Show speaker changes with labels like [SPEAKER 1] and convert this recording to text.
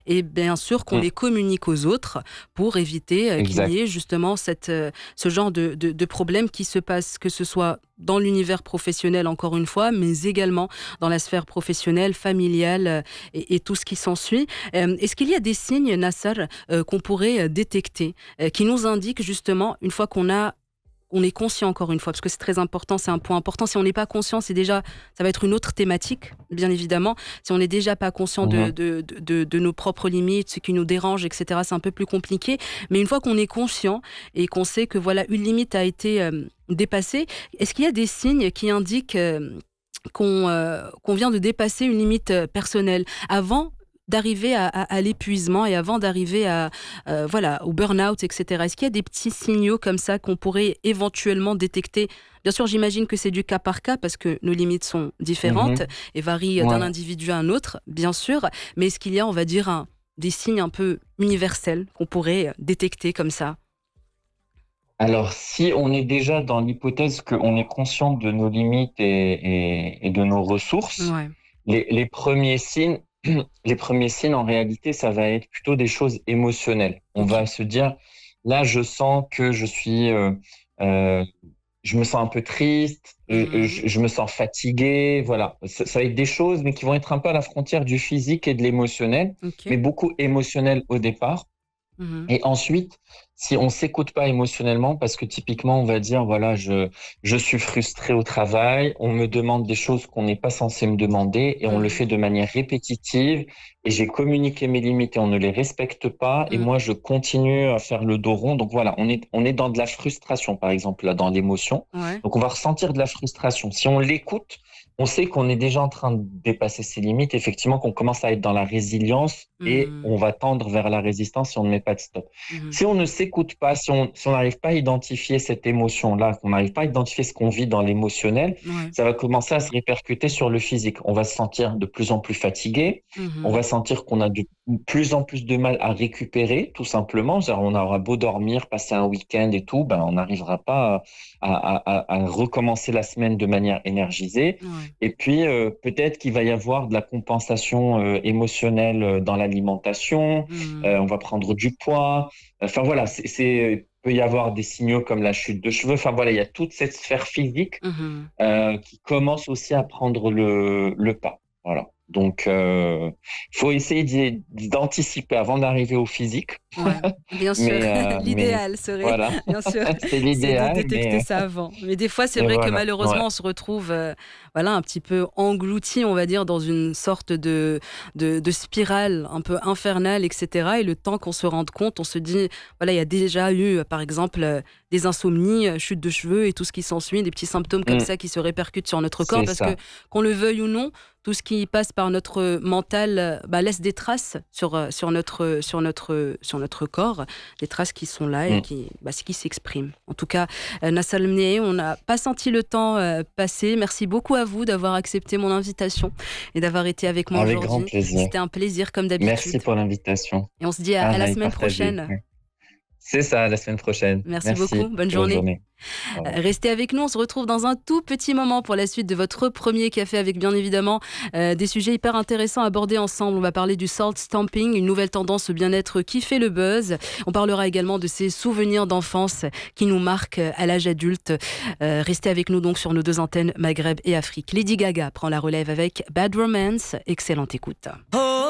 [SPEAKER 1] Et bien sûr qu'on les communique aux autres pour éviter qu'il y
[SPEAKER 2] Exact.
[SPEAKER 1] ait justement ce genre de problème qui se passe, que ce soit dans l'univers professionnel encore une fois, mais également dans la sphère professionnelle, familiale et tout ce qui s'ensuit. Est-ce qu'il y a des signes, Nasser, qu'on pourrait détecter, qui nous indiquent justement, une fois on est conscient encore une fois, parce que c'est très important, c'est un point important. Si on n'est pas conscient, ça va être une autre thématique, bien évidemment. Si on n'est déjà pas conscient
[SPEAKER 2] Mhm.
[SPEAKER 1] de nos propres limites, ce qui nous dérange, etc., c'est un peu plus compliqué. Mais une fois qu'on est conscient et qu'on sait que voilà, une limite a été dépassée, est-ce qu'il y a des signes qui indiquent qu'on vient de dépasser une limite personnelle avant d'arriver à l'épuisement et avant d'arriver voilà, au burn-out, etc. Est-ce qu'il y a des petits signaux comme ça qu'on pourrait éventuellement détecter? Bien sûr, j'imagine que c'est du cas par cas parce que nos limites sont différentes
[SPEAKER 2] Mhm.
[SPEAKER 1] et varient d'un
[SPEAKER 2] Ouais.
[SPEAKER 1] individu à un autre, bien sûr. Mais est-ce qu'il y a, on va dire, des signes un peu universels qu'on pourrait détecter comme ça?
[SPEAKER 2] Alors, si on est déjà dans l'hypothèse qu'on est conscient de nos limites et de nos ressources,
[SPEAKER 1] Ouais.
[SPEAKER 2] les premiers signes, les premiers signes, en réalité, ça va être plutôt des choses émotionnelles. On
[SPEAKER 1] Ok.
[SPEAKER 2] va se dire, là, je sens que euh, je me sens un peu triste,
[SPEAKER 1] Mhm.
[SPEAKER 2] je me sens fatigué, voilà. Ça va être des choses, mais qui vont être un peu à la frontière du physique et de l'émotionnel,
[SPEAKER 1] Ok.
[SPEAKER 2] mais beaucoup émotionnel au départ.
[SPEAKER 1] Mhm.
[SPEAKER 2] Et ensuite, si on s'écoute pas émotionnellement, parce que typiquement, on va dire, voilà, je suis frustré au travail, on me demande des choses qu'on n'est pas censé me demander et on le
[SPEAKER 1] Mhm.
[SPEAKER 2] fait de manière répétitive et j'ai communiqué mes limites et on ne les respecte pas et
[SPEAKER 1] Mhm.
[SPEAKER 2] moi, je continue à faire le dos rond. Donc voilà, on est dans de la frustration, par exemple, là, dans l'émotion.
[SPEAKER 1] Ouais.
[SPEAKER 2] Donc on va ressentir de la frustration. Si on l'écoute, on sait qu'on est déjà en train de dépasser ses limites, effectivement, qu'on commence à être dans la résilience et
[SPEAKER 1] Mhm.
[SPEAKER 2] on va tendre vers la résistance si on ne met pas de stop.
[SPEAKER 1] Mhm.
[SPEAKER 2] Si on ne s'écoute pas, si on n'arrive pas à identifier cette émotion-là, qu'on n'arrive pas à identifier ce qu'on vit dans l'émotionnel,
[SPEAKER 1] Ouais.
[SPEAKER 2] ça va commencer à se répercuter sur le physique. On va se sentir de plus en plus fatigué, on
[SPEAKER 1] Mhm.
[SPEAKER 2] va sentir qu'on a de plus en plus de mal à récupérer, tout simplement. C'est-à-dire, on aura beau dormir, passer un week-end et tout, ben, on n'arrivera pas à recommencer la semaine de manière énergisée.
[SPEAKER 1] Ouais.
[SPEAKER 2] Et puis, peut-être qu'il va y avoir de la compensation émotionnelle dans l'alimentation,
[SPEAKER 1] Mhm.
[SPEAKER 2] on va prendre du poids. Enfin voilà, il peut y avoir des signaux comme la chute de cheveux. Enfin voilà, il y a toute cette sphère physique
[SPEAKER 1] Mhm.
[SPEAKER 2] qui commence aussi à prendre le pas. Voilà. Donc, il faut essayer d'anticiper avant d'arriver au physique.
[SPEAKER 1] Ouais, bien sûr.
[SPEAKER 2] Mais
[SPEAKER 1] L'idéal serait,
[SPEAKER 2] voilà,
[SPEAKER 1] bien sûr,
[SPEAKER 2] c'est
[SPEAKER 1] c'est de
[SPEAKER 2] l'idéal.
[SPEAKER 1] détecter ça avant. Mais des fois, c'est
[SPEAKER 2] Mais
[SPEAKER 1] vrai que
[SPEAKER 2] voilà, ouais,
[SPEAKER 1] malheureusement, on se retrouve, voilà, un petit peu englouti, on va dire, dans une sorte de spirale un peu infernale, etc. Et le temps qu'on se rende compte, on se dit, voilà, il y a déjà eu, par exemple, des insomnies, chute de cheveux et tout ce qui s'ensuit, des petits symptômes comme
[SPEAKER 2] mm,
[SPEAKER 1] ça qui se répercutent sur notre corps,
[SPEAKER 2] c'est
[SPEAKER 1] parce que
[SPEAKER 2] ça,
[SPEAKER 1] qu'on le veuille ou non, tout ce qui passe par notre mental laisse des traces sur notre corps, des traces qui sont là et
[SPEAKER 2] mm.
[SPEAKER 1] qui s'expriment. En tout cas, Nassal Mnieh, on n'a pas senti le temps passer. Merci beaucoup à vous d'avoir accepté mon invitation et d'avoir été avec moi
[SPEAKER 2] Avec grand
[SPEAKER 1] aujourd'hui.
[SPEAKER 2] plaisir.
[SPEAKER 1] C'était un plaisir comme
[SPEAKER 2] Merci
[SPEAKER 1] d'habitude.
[SPEAKER 2] pour l'invitation.
[SPEAKER 1] Et on se dit à la
[SPEAKER 2] Pareil,
[SPEAKER 1] semaine
[SPEAKER 2] partagé.
[SPEAKER 1] prochaine.
[SPEAKER 2] Ouais. C'est ça, à la semaine prochaine.
[SPEAKER 1] Merci beaucoup.
[SPEAKER 2] Merci.
[SPEAKER 1] Bonne
[SPEAKER 2] Très bonne
[SPEAKER 1] journée.
[SPEAKER 2] journée. Au revoir.
[SPEAKER 1] Restez avec nous, on se retrouve dans un tout petit moment pour la suite de votre premier café avec bien évidemment des sujets hyper intéressants abordés ensemble. On va parler du salt stamping, une nouvelle tendance au bien-être qui fait le buzz. On parlera également de ces souvenirs d'enfance qui nous marquent à l'âge adulte. Restez avec nous donc sur nos deux antennes Maghreb et Afrique. Lady Gaga prend la relève avec Bad Romance. Excellente écoute.